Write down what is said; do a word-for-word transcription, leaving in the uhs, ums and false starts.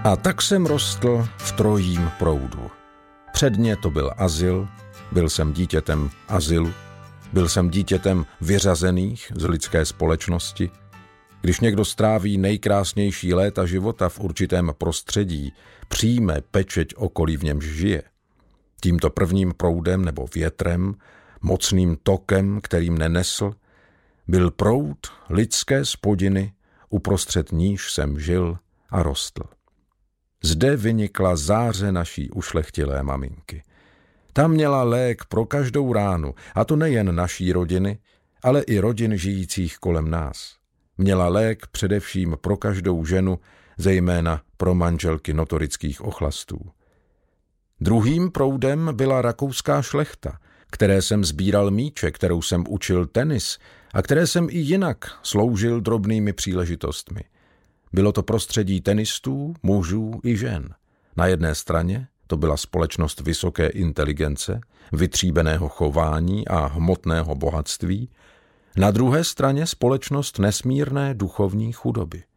A tak jsem rostl v trojím proudu. Předně to byl azyl, byl jsem dítětem azylu, byl jsem dítětem vyřazených z lidské společnosti. Když někdo stráví nejkrásnější léta života v určitém prostředí, přijme pečeť okolí, v němž žije. Tímto prvním proudem nebo větrem, mocným tokem, kterým nenesl, byl proud lidské spodiny, uprostřed níž jsem žil a rostl. Zde vynikla záře naší ušlechtilé maminky. Ta měla lék pro každou ránu, a to nejen naší rodiny, ale i rodin žijících kolem nás. Měla lék především pro každou ženu, zejména pro manželky notorických ochlastů. Druhým proudem byla rakouská šlechta, které jsem sbíral míče, kterou jsem učil tenis a které jsem i jinak sloužil drobnými příležitostmi. Bylo to prostředí tenistů, mužů i žen. Na jedné straně to byla společnost vysoké inteligence, vytříbeného chování a hmotného bohatství, na druhé straně společnost nesmírné duchovní chudoby.